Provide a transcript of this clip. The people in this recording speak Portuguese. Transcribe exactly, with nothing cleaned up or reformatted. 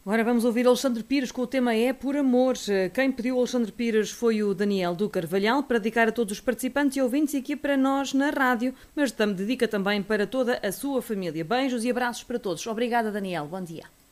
Agora vamos ouvir Alexandre Pires com o tema É por Amor. Quem pediu Alexandre Pires foi o Daniel do Carvalhal, para dedicar a todos os participantes e ouvintes e aqui para nós na rádio, mas dedica também para toda a sua família. Beijos e abraços para todos. Obrigada, Daniel. Bom dia.